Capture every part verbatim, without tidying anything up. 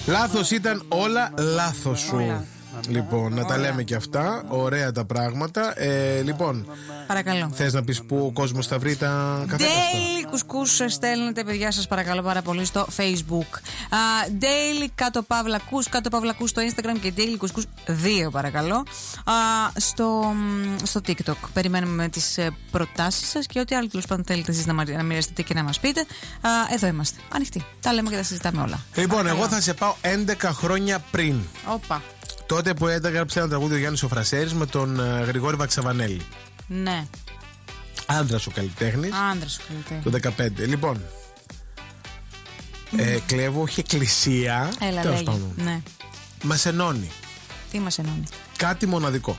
Λάθος ήταν όλα λάθος σου. Όλα. Λοιπόν, να τα λέμε και αυτά. Ωραία τα πράγματα. Ε, λοιπόν, παρακαλώ. Θες να πεις που ο κόσμος θα βρει τα καφέ? Daily κουσκούς στέλνετε, παιδιά, σας παρακαλώ πάρα πολύ στο Facebook. Uh, Daily κάτω παύλα κους, κάτω παύλα κους στο Instagram και Daily κουσκούς δύο, παρακαλώ. Uh, στο, στο TikTok. Περιμένουμε τις προτάσεις σας και ό,τι άλλο τέλος πάντων θέλετε εσείς να, να μοιραστείτε και να μας πείτε. Uh, εδώ είμαστε. Ανοιχτοί. Τα λέμε και τα συζητάμε όλα. Λοιπόν, παρακαλώ. εγώ θα σε πάω έντεκα χρόνια πριν. Όπα. Τότε που έγραψε ένα τραγούδι ο Γιάννης ο Φρασέρης με τον uh, Γρηγόρη Βαξαβανέλη. Ναι. Άντρας ο καλλιτέχνης. Άντρας ο καλλιτέχνης. Το δεκαπέντε. Λοιπόν. Mm. Ε, κλέβω, όχι εκκλησία. Έλα, λέγει. Ναι. Μας ενώνει. Τι μας ενώνει? Κάτι μοναδικό.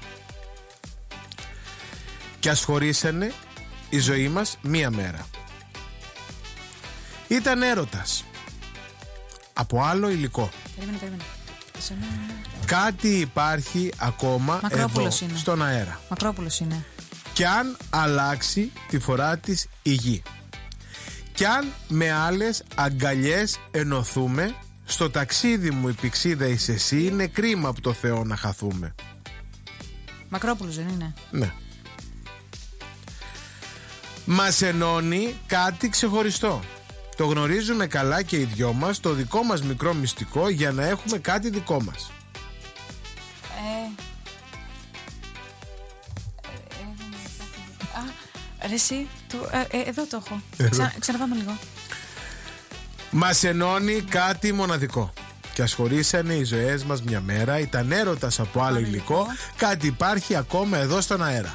Και ας χωρίσανε η ζωή μας μία μέρα. Ήταν έρωτας. Από άλλο υλικό. Περίμενε, περίμενε. Κάτι υπάρχει ακόμα εδώ είναι. Στον αέρα. Μακρόπουλος είναι. Κι αν αλλάξει τη φορά της η γη, κι αν με άλλες αγκαλιές ενωθούμε, στο ταξίδι μου η πηξίδα είσαι εσύ, είναι κρίμα από το Θεό να χαθούμε. Μακρόπουλος δεν είναι? Ναι. Μας ενώνει κάτι ξεχωριστό. Το γνωρίζουμε καλά και οι δυο μας, το δικό μας μικρό μυστικό, για να έχουμε κάτι δικό μας. Ε, ε, ε, ρε εσύ, το, ε, ε, εδώ το έχω. Ξα, ξαναπάμε λίγο. Μας ενώνει κάτι μοναδικό. Και ας χωρίσανε οι ζωές μας μια μέρα, ήταν έρωτας από άλλο υλικό, υλικό. Κάτι υπάρχει ακόμα εδώ στον αέρα.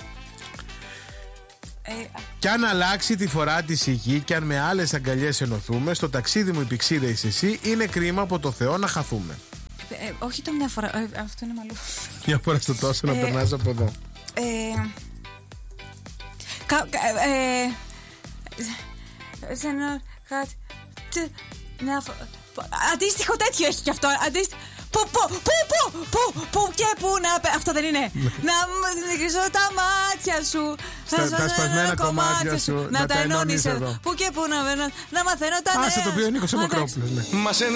Ε, κι αν αλλάξει τη φορά της η γη, κι αν με άλλες αγκαλιές ενωθούμε, στο ταξίδι μου η πηξίδα είσαι εσύ, είναι κρίμα από το Θεό να χαθούμε. Ε, ε, όχι το μια φορά, ε, αυτό είναι μαλλού. Μια φορά στο τόσο να ε, περνάς από εδώ. Ε, κα, ε, ε, κάτι, αντίστοιχο τέτοιο έχει κι αυτό, αντίστοιχο. Πού, πού, πού, πού, πού, πού και πού να. Αυτό δεν είναι. Να μικρίσω τα μάτια σου. Στα, τα σπασμένα κομμάτια σου. Να τα ενώνεις εδώ. Πού και πού να. Να μαθαίνω τα νέα. Άσε το οποίο είναι Νίκος Μακρόπουλος.